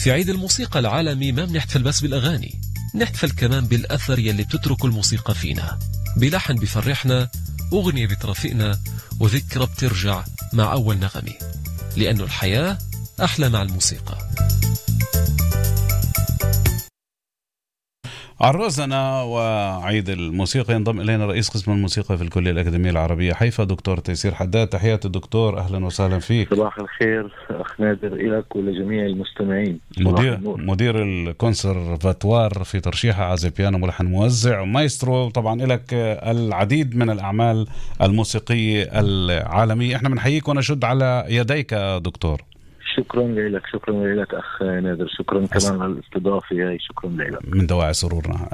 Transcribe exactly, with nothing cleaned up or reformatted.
في عيد الموسيقى العالمي ما بنحتفل بس بالأغاني، نحتفل كمان بالأثر يلي بتترك الموسيقى فينا، بلحن بفرحنا، أغنية بترافقنا، وذكرى بترجع مع أول نغمة، لأنه الحياة أحلى مع الموسيقى. عرّزنا وعيد الموسيقى ينضم إلينا رئيس قسم الموسيقى في الكلية الأكاديمية العربية حيفا دكتور تيسير حداد. تحياتي الدكتور، أهلا وسهلا فيك. صباح الخير أخ نادر إلك ولجميع المستمعين. مدير, مدير الكونسرفاتوار في ترشيح عازف بيانو ملحن موزع ومايسترو، طبعا إلك العديد من الأعمال الموسيقية العالمية. احنا بنحييك ونشد على يديك دكتور. شكرا لك، شكرا لك أخ نادر، شكرا كمان على الاستضافة، شكرا لك من دواعي سرورنا.